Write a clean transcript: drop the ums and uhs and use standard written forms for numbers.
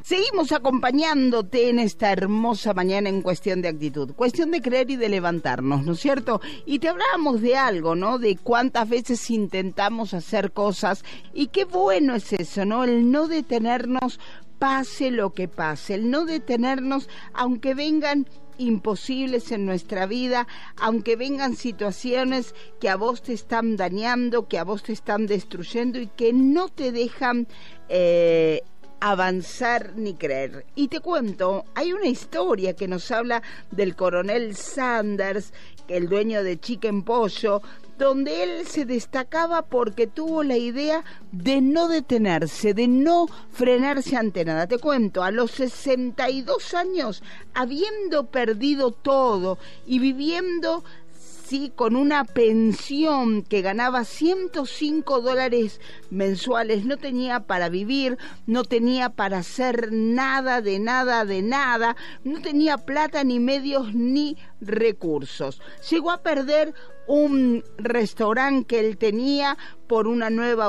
Seguimos acompañándote en esta hermosa mañana en Cuestión de Actitud, cuestión de creer y de levantarnos, ¿no es cierto? Y te hablábamos de algo, ¿no? De cuántas veces intentamos hacer cosas y qué bueno es eso, ¿no? El no detenernos pase lo que pase, el no detenernos aunque vengan imposibles en nuestra vida, aunque vengan situaciones que a vos te están dañando, que a vos te están destruyendo y que no te dejan avanzar ni creer. Y te cuento, hay una historia que nos habla del coronel Sanders, el dueño de Chicken Pollo, donde él se destacaba porque tuvo la idea de no detenerse, de no frenarse ante nada. Te cuento, a los 62 años, habiendo perdido todo y viviendo sí, con una pensión que ganaba $105 mensuales, no tenía para vivir, no tenía para hacer nada, no tenía plata, ni medios, ni recursos. Llegó a perder un restaurante que él tenía por una nueva